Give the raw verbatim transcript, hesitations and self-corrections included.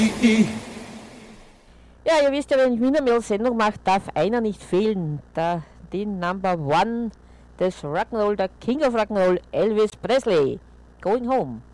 Ja, ihr wisst ja, wenn ich Wiener Mail Sendung mache, darf einer nicht fehlen. Da, die Number One des Rock'n'Roll, der King of Rock'n'Roll, Elvis Presley. Going Home.